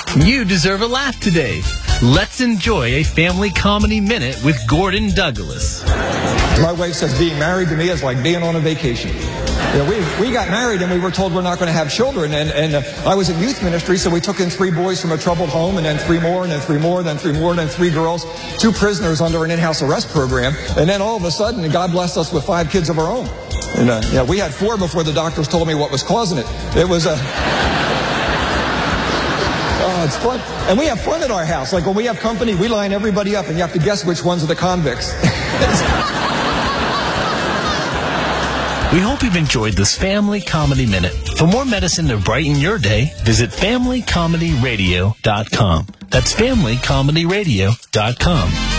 You deserve a laugh today. Let's enjoy a family comedy minute with Gordon Douglas. My wife says being married to me is like being on a vacation. We got married and we were told we're not going to have children, and I was in youth ministry, so we took in 3 boys from a troubled home, and then 3 more, and then 3 more, and then 3 more, and then 3 girls, 2 prisoners under an in-house arrest program, and then all of a sudden God blessed us with 5 kids of our own. And we had 4 before the doctors told me what was causing it. It was it's fun. And we have fun at our house. Like when we have company, we line everybody up and you have to guess which ones are the convicts. We hope you've enjoyed this Family Comedy Minute. For more medicine to brighten your day, visit FamilyComedyRadio.com. That's FamilyComedyRadio.com.